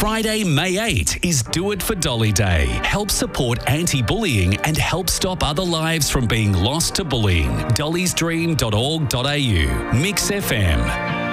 Friday, May 8 is Do It for Dolly Day. Help support anti-bullying and help stop other lives from being lost to bullying. dollysdream.org.au. Mix FM.